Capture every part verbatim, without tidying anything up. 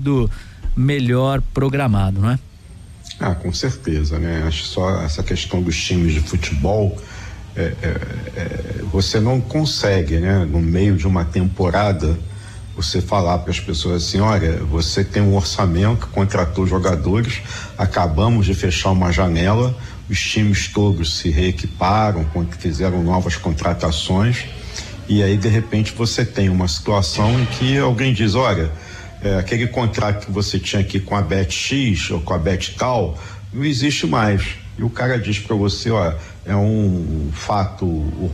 sido melhor programado, não é? Ah, com certeza, né? Acho só essa questão dos times de futebol, é, é, é, você não consegue, né? No meio de uma temporada, você falar para as pessoas assim, olha, você tem um orçamento, contratou jogadores, acabamos de fechar uma janela, os times todos se reequiparam, fizeram novas contratações, e aí de repente você tem uma situação em que alguém diz, olha, é, aquele contrato que você tinha aqui com a Bet X ou com a Bet tal, não existe mais. E o cara diz para você, ó, é um fato, uh,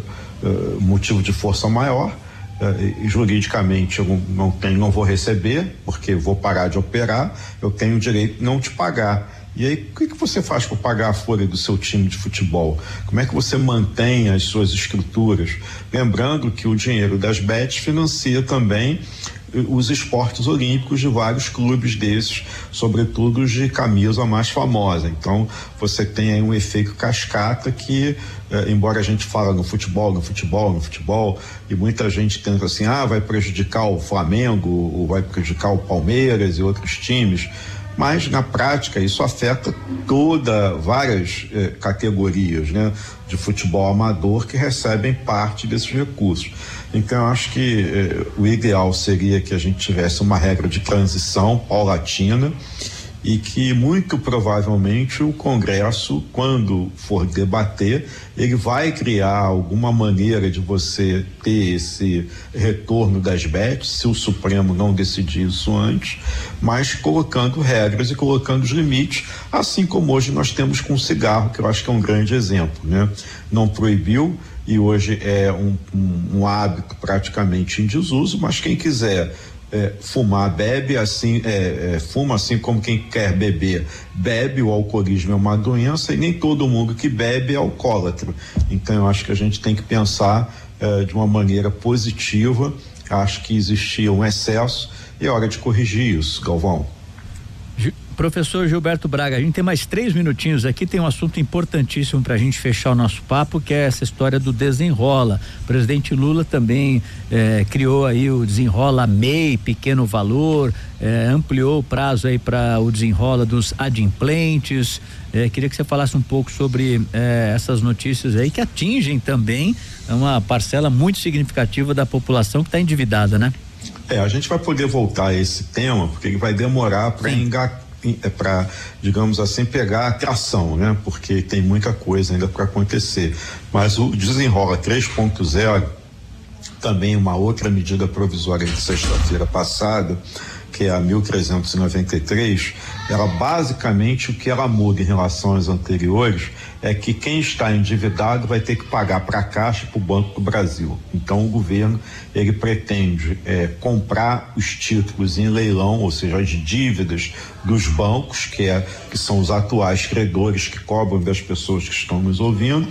uh, motivo de força maior, uh, juridicamente eu não, não tenho, não vou receber, porque vou parar de operar, eu tenho o direito de não te pagar. E aí, o que, que você faz para pagar a folha do seu time de futebol? Como é que você mantém as suas estruturas? Lembrando que o dinheiro das bets financia também os esportes olímpicos de vários clubes desses, sobretudo os de camisa mais famosa. Então, você tem aí um efeito cascata que, eh, embora a gente fala no futebol, no futebol, no futebol, e muita gente tenta assim, ah, vai prejudicar o Flamengo, ou vai prejudicar o Palmeiras e outros times, mas na prática isso afeta toda, várias eh, categorias, né, de futebol amador que recebem parte desses recursos. Então eu acho que eh, o ideal seria que a gente tivesse uma regra de transição paulatina e que muito provavelmente o Congresso, quando for debater, ele vai criar alguma maneira de você ter esse retorno das bets, se o Supremo não decidir isso antes, mas colocando regras e colocando os limites, assim como hoje nós temos com o cigarro, que eu acho que é um grande exemplo, né? Não proibiu e hoje é um, um, um hábito praticamente em desuso, mas quem quiser É, fumar, bebe assim, é, é, fuma assim como quem quer beber, bebe. O alcoolismo é uma doença e nem todo mundo que bebe é alcoólatra. Então eu acho que a gente tem que pensar é, de uma maneira positiva. Acho que existia um excesso e é hora de corrigir isso, Galvão. Professor Gilberto Braga, a gente tem mais três minutinhos aqui, tem um assunto importantíssimo para a gente fechar o nosso papo, que é essa história do Desenrola. O presidente Lula também eh, criou aí o Desenrola M E I, pequeno valor, eh, ampliou o prazo aí para o Desenrola dos adimplentes. Eh, queria que você falasse um pouco sobre eh, essas notícias aí que atingem também uma parcela muito significativa da população que está endividada, né? É, a gente vai poder voltar a esse tema, porque ele vai demorar para engatar, é para, digamos assim, pegar a tração, né? Porque tem muita coisa ainda para acontecer. Mas o Desenrola três ponto zero, também uma outra medida provisória de sexta-feira passada, que é a mil trezentos e noventa e três, ela basicamente o que ela muda em relação às anteriores é que quem está endividado vai ter que pagar para a Caixa e para o Banco do Brasil. Então o governo ele pretende é, comprar os títulos em leilão, ou seja, as dívidas dos bancos, que, é, que são os atuais credores que cobram das pessoas que estão nos ouvindo.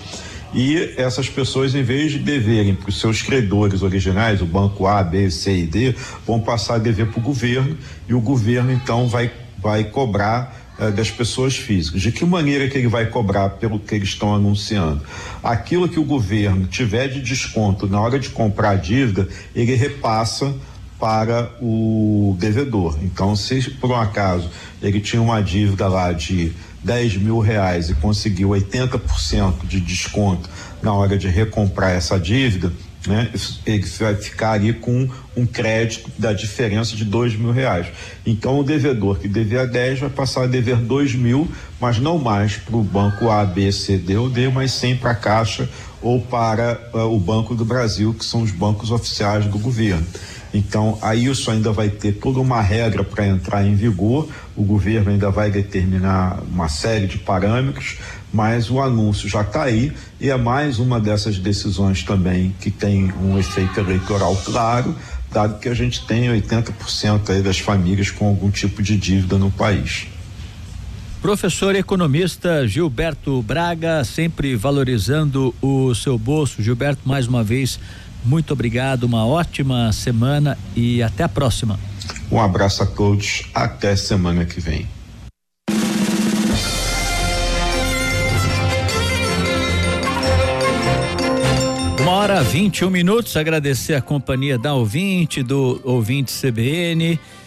E essas pessoas, em vez de deverem para os seus credores originais, o banco A, B, C e D, vão passar a dever para o governo, e o governo então vai, vai cobrar eh, das pessoas físicas. De que maneira que ele vai cobrar pelo que eles estão anunciando? Aquilo que o governo tiver de desconto na hora de comprar a dívida, ele repassa para o devedor. Então, se por um acaso ele tinha uma dívida lá de dez mil reais e conseguiu oitenta por cento de desconto na hora de recomprar essa dívida, né? Ele vai ficar ali com um crédito da diferença de dois mil reais. Então o devedor que devia dez vai passar a dever dois mil, mas não mais para o banco A, B, C, D ou D, mas sim para a Caixa ou para uh, o Banco do Brasil, que são os bancos oficiais do governo. Então, aí isso ainda vai ter toda uma regra para entrar em vigor, o governo ainda vai determinar uma série de parâmetros, mas o anúncio já está aí e é mais uma dessas decisões também que tem um efeito eleitoral claro, dado que a gente tem oitenta por cento aí das famílias com algum tipo de dívida no país. Professor economista Gilberto Braga, sempre valorizando o seu bolso. Gilberto, mais uma vez, muito obrigado, uma ótima semana e até a próxima. Um abraço a todos, até semana que vem. Uma hora vinte e um minutos, agradecer a companhia da ouvinte, do ouvinte C B N.